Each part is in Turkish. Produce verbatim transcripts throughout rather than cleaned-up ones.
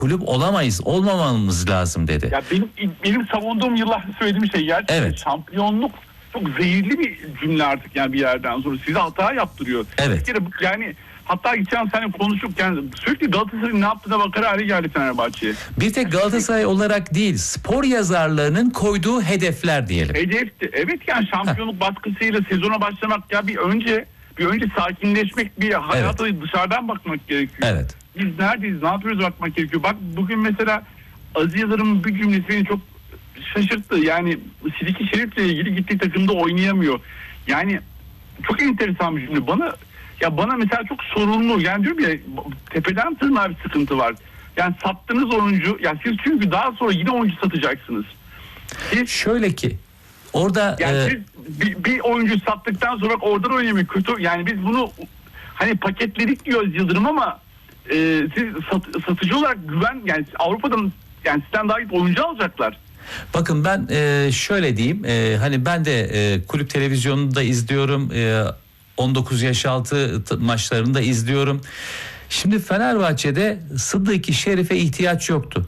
kulüp olamayız, olmamamız lazım dedi. Ya benim benim savunduğum yıllar söylediğim şey gerçekten Evet. şampiyonluk çok zehirli bir cümle artık yani bir yerden sonra size hata yaptırıyor. Evet. Bir kere yani hatta geçen sene konuştuk yani sürekli Galatasaray'ın ne yaptığına bakar hale geldi Fenerbahçe'ye. Bir tek Galatasaray olarak değil, spor yazarlarının koyduğu hedefler diyelim. Hedefti. Evet yani şampiyonluk baskısıyla sezona başlamak ya bir önce bir önce sakinleşmek, bir hayata evet. dışarıdan bakmak gerekiyor. Evet. Biz neredeyiz, ne yapıyoruz bakmak gerekiyor. Bak bugün mesela Aziz Yıldırım'ın bir cümlesi beni çok şaşırttı. Yani Siliki Şerif'le ilgili gittiği takımda oynayamıyor. Yani çok enteresan bir cümle. Bana ya bana mesela çok sorunlu. Yani diyorum ya tepeden tırnağa bir sıkıntı var. Yani sattığınız oyuncu, ya siz çünkü daha sonra yine oyuncu satacaksınız. Siz, Şöyle ki orada yani e... siz bir, bir oyuncu sattıktan sonra oradan oynamıyor kötü. Yani biz bunu hani paketledik diyoruz Yıldırım ama e, siz sat, satıcı olarak güven yani Avrupa'dan yani sizden daha iyi oyuncu alacaklar. Bakın ben e, şöyle diyeyim e, hani ben de e, kulüp televizyonunu da izliyorum, e, on dokuz yaş altı t- maçlarını da izliyorum. Şimdi Fenerbahçe'de Sıddık Şerif'e ihtiyaç yoktu.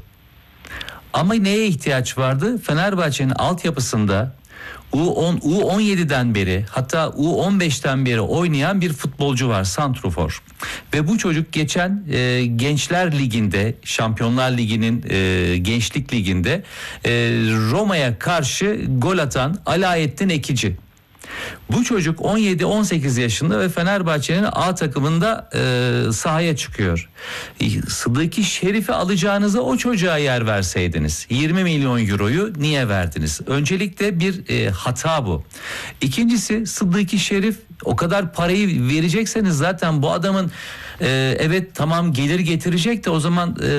Ama neye ihtiyaç vardı? Fenerbahçe'nin altyapısında U on, U on yedi'den beri hatta U on beş'ten beri oynayan bir futbolcu var, santrofor. Ve bu çocuk geçen e, Gençler Ligi'nde, Şampiyonlar Ligi'nin e, Gençlik Ligi'nde e, Roma'ya karşı gol atan Alaaettin Ekici. Bu çocuk on yedi on sekiz yaşında ve Fenerbahçe'nin A takımında e, sahaya çıkıyor. Sıddık Şerif'i alacağınıza o çocuğa yer verseydiniz. yirmi milyon euroyu niye verdiniz? Öncelikle bir e, hata bu. İkincisi Sıddık Şerif o kadar parayı verecekseniz zaten bu adamın e, evet tamam gelir getirecek de o zaman e,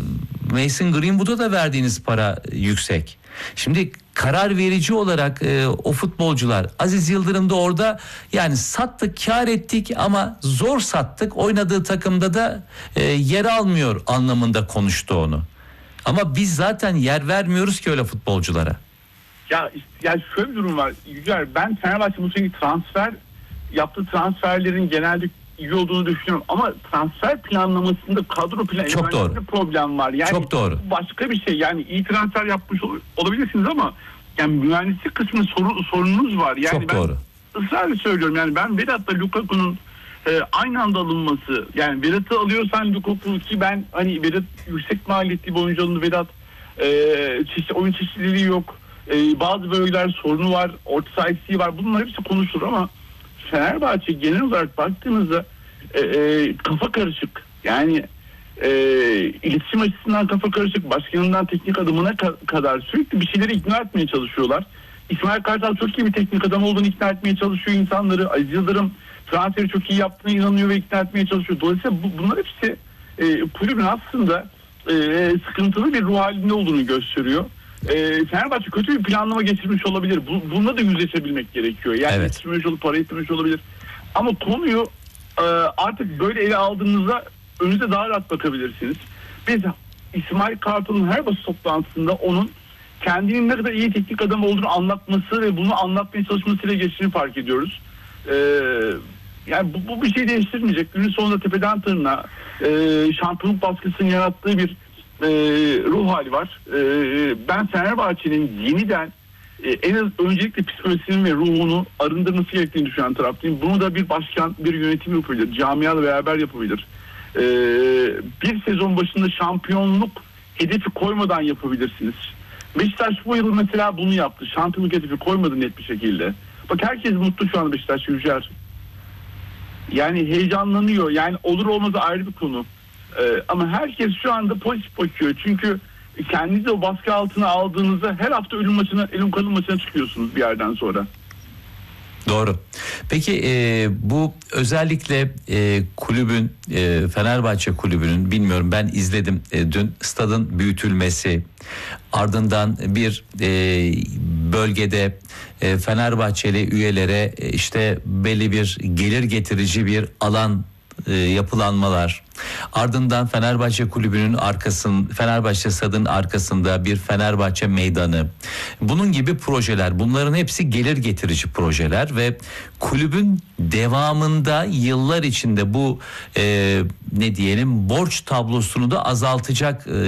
Mason Greenwood'a da verdiğiniz para yüksek. Şimdi karar verici olarak e, o futbolcular Aziz Yıldırım da orada yani sattık kar ettik ama zor sattık, oynadığı takımda da e, yer almıyor anlamında konuştu onu. Ama biz zaten yer vermiyoruz ki öyle futbolculara. Ya yani şöyle bir durum var Yücel, ben Fenerbahçe bu sene transfer yaptığı transferlerin genelde iyi olduğunu düşünüyorum ama transfer planlamasında kadro planı çok doğru. Bir problem var. Yani çok doğru. Başka bir şey yani iyi transfer yapmış ol, olabilirsiniz ama yani mühendislik kısmı sorun, sorununuz var. Yani çok ben doğru. ısrarla söylüyorum yani ben Vedat'la Lukaku'nun e, aynı anda alınması, yani Vedat'ı alıyorsan Lukaku ki ben hani Vedat yüksek maliyetli bir oyuncu alındı, Vedat e, çeşit, oyun çeşitliliği yok. E, bazı bölgeler sorunu var, orta saha eksiği var. Bunlar hepsi konuşulur ama Fenerbahçe genel olarak baktığınızda e, e, kafa karışık. Yani e, iletişim açısından kafa karışık. Başkanından teknik adamına ka- kadar sürekli bir şeyleri ikna etmeye çalışıyorlar. İsmail Kartal çok iyi bir teknik adam olduğunu ikna etmeye çalışıyor insanları. Aziz Yıldırım transferi çok iyi yaptığına inanıyor ve ikna etmeye çalışıyor. Dolayısıyla bu, bunlar hepsi e, kulübün aslında e, sıkıntılı bir ruh halinde olduğunu gösteriyor. E, Fenerbahçe kötü bir planlama geçirmiş olabilir. Bu, bununla da yüzleşebilmek gerekiyor. Yani evet. yetiştirmiş olup para yetiştirmiş olabilir. Ama konuyu e, artık böyle ele aldığınızda önünüze daha rahat bakabilirsiniz. Biz İsmail Kartal'ın her basın toplantısında onun kendinin ne kadar iyi teknik adam olduğunu anlatması ve bunu anlatmaya çalışmasıyla geçtiğini fark ediyoruz. E, yani bu, bu bir şey değiştirmeyecek. Günün sonunda tepeden tırnağa e, şampiyonluk baskısının yarattığı bir e, ruh hali var. E, ben Fenerbahçe'nin yeniden e, en az öncelikle psikolojisinin ve ruhunu arındırması gerektiğini düşünen taraftayım. Bunu da bir başkan, bir yönetim yapabilir. Camiayla beraber yapabilir. E, bir sezon başında şampiyonluk hedefi koymadan yapabilirsiniz. Beşiktaş bu yıl mesela bunu yaptı. Şampiyonluk hedefi koymadı net bir şekilde. Bak herkes mutlu şu anda Beşiktaş Yücel. Yani heyecanlanıyor. Yani olur olmaz ayrı bir konu. Ee, ama herkes şu anda pozitif bakıyor. Çünkü kendinizi o baskı altına aldığınızda her hafta ölüm maçına, ölüm kalım maçına çıkıyorsunuz bir yerden sonra. Doğru. Peki e, bu özellikle e, kulübün e, Fenerbahçe kulübünün, bilmiyorum ben izledim e, dün, stadın büyütülmesi, ardından bir e, bölgede e, Fenerbahçeli üyelere e, işte belli bir gelir getirici bir alan e, yapılanmalar. Ardından Fenerbahçe kulübünün arkasın, Fenerbahçe stadının arkasında bir Fenerbahçe meydanı. Bunun gibi projeler, bunların hepsi gelir getirici projeler ve kulübün devamında yıllar içinde bu e, ne diyelim borç tablosunu da azaltacak e,